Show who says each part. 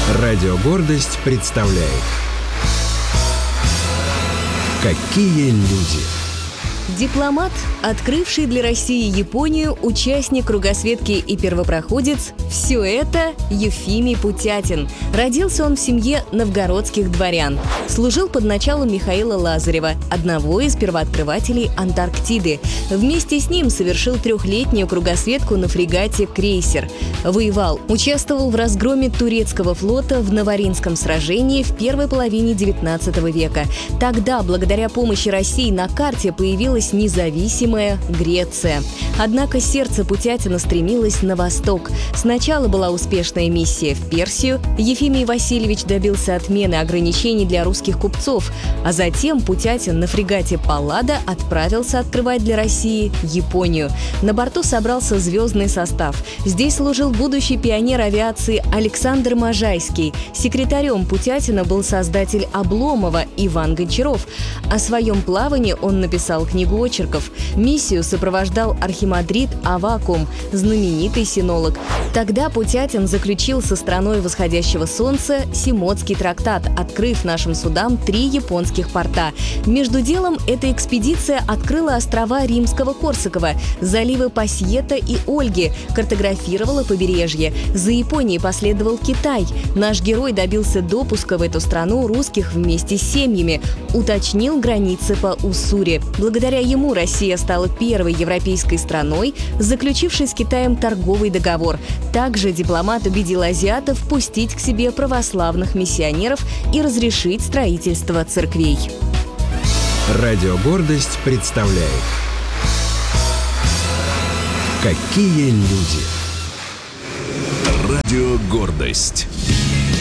Speaker 1: Радио «Гордость» представляет «Какие люди».
Speaker 2: Дипломат, открывший для России Японию, участник кругосветки и первопроходец – все это Ефимий Путятин. Родился он в семье новгородских дворян. Служил под началом Михаила Лазарева, одного из первооткрывателей Антарктиды. Вместе с ним совершил 3-летнюю кругосветку на фрегате «Крейсер». Воевал, участвовал в разгроме турецкого флота в Новоринском сражении в первой половине XIX века. Тогда, благодаря помощи России, на карте появилась независимая Греция. Однако сердце Путятина стремилось на восток. Сначала была успешная миссия в Персию. Ефимий Васильевич добился отмены ограничений для русских купцов. А затем Путятин на фрегате «Паллада» отправился открывать для России Японию. На борту собрался звездный состав. Здесь служил будущий пионер авиации Александр Можайский. Секретарем Путятина был создатель Обломова Иван Гончаров. О своем плавании он написал книгу очерков. Миссию сопровождал архимандрит Аввакум, знаменитый синолог. Тогда Путятин заключил со страной восходящего солнца Симотский трактат, открыв нашим судам 3 японских порта. Между делом эта экспедиция открыла острова Римского-Корсакова, заливы Пасьета и Ольги, картографировала побережье. За Японией последовал Китай. Наш герой добился допуска в эту страну русских вместе с семьями, уточнил границы по Уссури. Благодаря ему Россия стала первой европейской страной, заключившей с Китаем торговый договор. Также дипломат убедил азиатов пустить к себе православных миссионеров и разрешить строительство церквей.
Speaker 1: Радио «Гордость» представляет «Какие люди».
Speaker 3: Радио «Гордость».